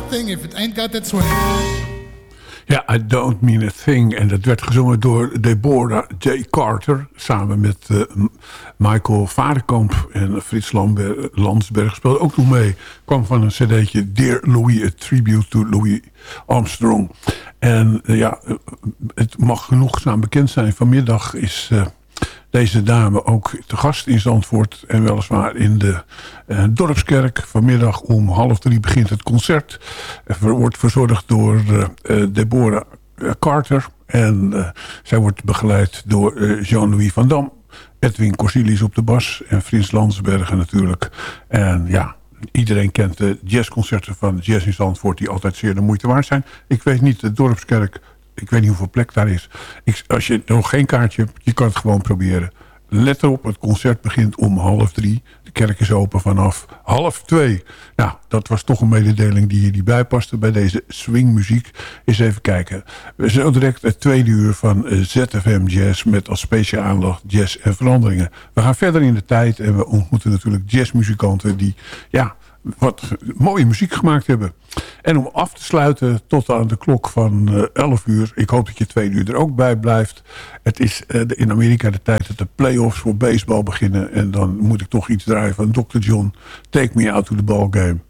thing if it ain't got that swing. Ja, I Don't Mean a Thing. En dat werd gezongen door Deborah J. Carter. Samen met Michael Varenkamp en Frits Landsberg speelde ook nog mee. Kwam van een cd'tje Dear Louis, a tribute to Louis Armstrong. En het mag genoegzaam bekend zijn. Vanmiddag is deze dame ook te gast in Zandvoort. En weliswaar in de Dorpskerk. Vanmiddag om 2:30 begint het concert. Het wordt verzorgd door Deborah Carter. En zij wordt begeleid door Jean-Louis van Dam. Edwin Corsilis op de bas. En Frits Landsbergen natuurlijk. En ja, iedereen kent de jazzconcerten van Jazz in Zandvoort. Die altijd zeer de moeite waard zijn. Ik weet niet, de Dorpskerk. Ik weet niet hoeveel plek daar is. Als je nog geen kaartje hebt, je kan het gewoon proberen. Let erop, het concert begint om 2:30. De kerk is open vanaf 2:30. Nou, dat was toch een mededeling die hier niet bij paste bij deze swingmuziek. Eens even kijken. We zijn direct het tweede uur van ZFM Jazz met als speciale aandacht jazz en veranderingen. We gaan verder in de tijd en we ontmoeten natuurlijk jazzmuzikanten die wat mooie muziek gemaakt hebben. En om af te sluiten tot aan de klok van 11 uur. Ik hoop dat je 2 uur er ook bij blijft. Het is in Amerika de tijd dat de playoffs voor baseball beginnen. En dan moet ik toch iets draaien van Dr. John. Take Me Out to the Ball Game.